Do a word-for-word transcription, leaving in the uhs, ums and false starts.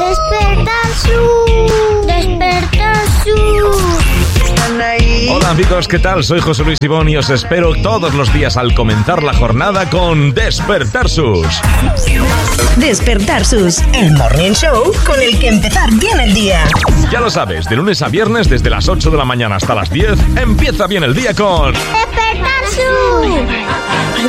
Despertar Sur. Despertar Sur. Hola amigos, ¿qué tal? Soy José Luis Ibón y os espero todos los días al comenzar la jornada con Despertar Sus. Despertar Sus, el morning show con el que empezar bien el día. Ya lo sabes, de lunes a viernes desde las ocho de la mañana hasta las diez, empieza bien el día con Despertar Sur.